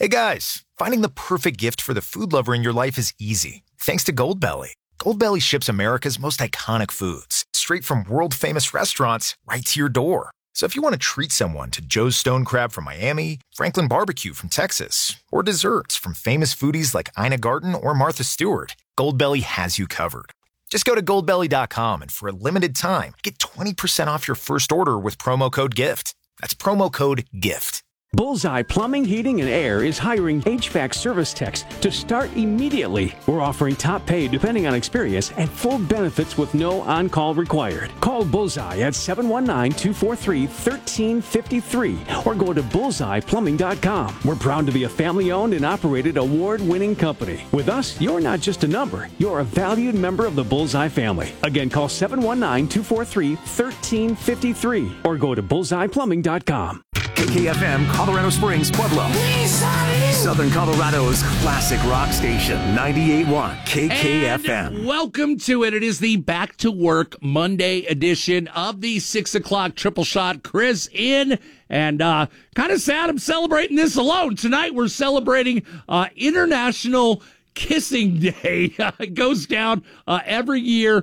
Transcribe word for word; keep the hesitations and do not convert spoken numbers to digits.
Hey guys, finding the perfect gift for the food lover in your life is easy, thanks to Goldbelly. Goldbelly ships America's most iconic foods, straight from world-famous restaurants right to your door. So if you want to treat someone to Joe's Stone Crab from Miami, Franklin Barbecue from Texas, or desserts from famous foodies like Ina Garten or Martha Stewart, Goldbelly has you covered. Just go to goldbelly dot com and for a limited time, get twenty percent off your first order with promo code GIFT. That's promo code GIFT. Bullseye Plumbing, Heating, and Air is hiring H V A C service techs to start immediately. We're offering top pay depending on experience and full benefits with no on-call required. Call Bullseye at seven one nine, two four three, one three five three or go to bullseye plumbing dot com. We're proud to be a family-owned and operated award-winning company. With us, you're not just a number. You're a valued member of the Bullseye family. Again, call seven one nine, two four three, one three five three or go to bullseye plumbing dot com. K K F M, Colorado Springs, Pueblo. Southern Colorado's classic rock station, ninety-eight point one K K F M. And welcome to it. It is the Back to Work Monday edition of the six o'clock Triple Shot. Chris in, and uh, kind of sad I'm celebrating this alone. Tonight we're celebrating uh, International Kissing Day. It goes down uh, every year